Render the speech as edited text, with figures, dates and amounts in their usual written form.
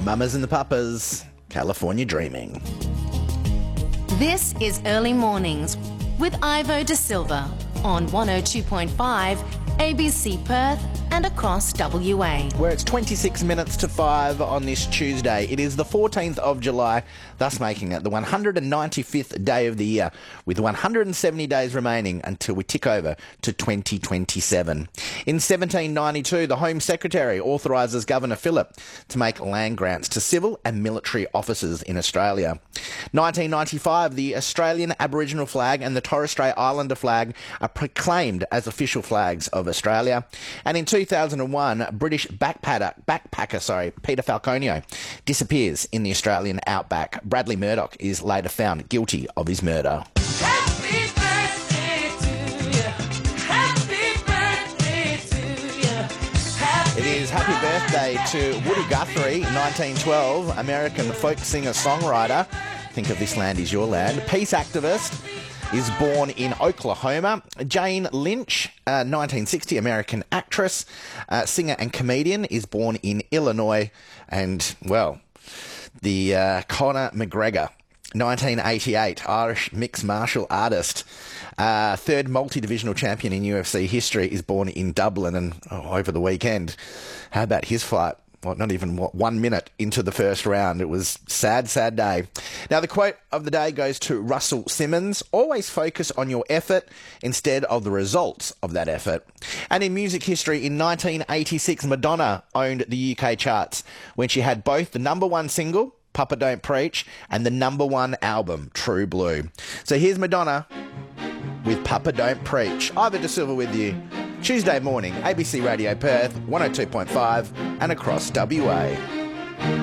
Mamas and the Papas, California Dreaming. This is Early Mornings with Ivo De Silva on 102.5 ABC Perth and across WA. Where it's 26 minutes to 5 on this Tuesday. It is the 14th of July, thus making it the 195th day of the year, with 170 days remaining until we tick over to 2027. In 1792, the Home Secretary authorises Governor Phillip to make land grants to civil and military officers in Australia. 1995, the Australian Aboriginal flag and the Torres Strait Islander flag are proclaimed as official flags of Australia. And in 2001, British backpacker Peter Falconio disappears in the Australian outback. Bradley Murdoch is later found guilty of his murder. Happy birthday to you. Happy birthday to you. It is happy birthday to Woody Guthrie, 1912, American folk singer-songwriter. Think of This Land Is Your Land. Peace activist. Is born in Oklahoma. Jane Lynch, 1960, American actress, singer and comedian, is born in Illinois. And, well, the Conor McGregor, 1988, Irish mixed martial artist, third multi-divisional champion in UFC history, is born in Dublin. And over the weekend, how about his fight? Well, not even 1 minute into the first round. It was sad day. Now, the quote of the day goes to Russell Simmons. Always focus on your effort instead of the results of that effort. And in music history, in 1986, Madonna owned the UK charts when she had both the number one single, Papa Don't Preach, and the number one album, True Blue. So here's Madonna with Papa Don't Preach. Ivo De Silva with you. Tuesday morning, ABC Radio Perth, 102.5 and across WA.